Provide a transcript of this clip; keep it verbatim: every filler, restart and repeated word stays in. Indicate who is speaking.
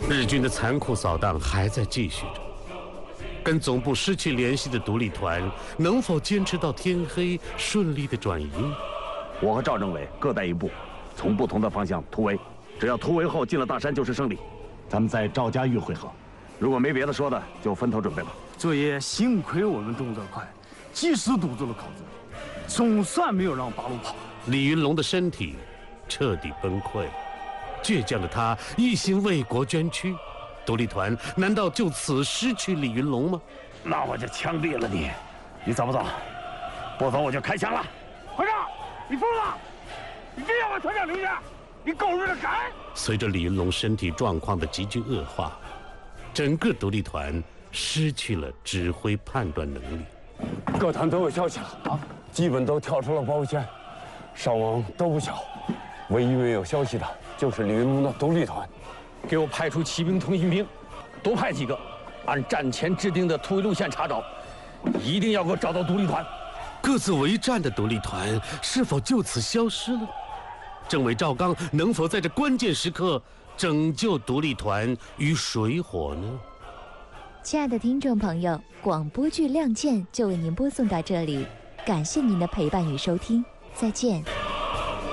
Speaker 1: 日军的残酷扫荡还在继续着，跟总部失去联系的独立团能否坚持到天黑，顺利的转移？
Speaker 2: 我和赵政委各带一部，从不同的方向突围，只要突围后进了大山就是胜利。咱们在赵家峪会合，如果没别的说的，就分头准备吧。
Speaker 3: 这也幸亏我们动作快，及时堵住了口子，总算没有让八路跑。
Speaker 1: 李云龙的身体彻底崩溃，倔强的他一心为国捐躯，独立团难道就此失去李云龙吗？
Speaker 2: 那我就枪毙了你！你走不走？不走我就开枪了！
Speaker 3: 团长，你疯了！你真要把团长留下？你狗日的敢！
Speaker 1: 随着李云龙身体状况的急剧恶化，整个独立团失去了指挥判断能力。
Speaker 4: 各团都有消息了啊，基本都跳出了包围圈，伤亡都不小。唯一没有消息的就是李云龙的独立团。
Speaker 5: 给我派出骑兵通信兵，多派几个，按战前制定的突围路线查找，一定要给我找到独立团。
Speaker 1: 各自为战的独立团是否就此消失了？政委赵刚能否在这关键时刻拯救独立团于水火呢？
Speaker 6: 亲爱的听众朋友，广播剧《亮剑》就为您播送到这里，感谢您的陪伴与收听，再见。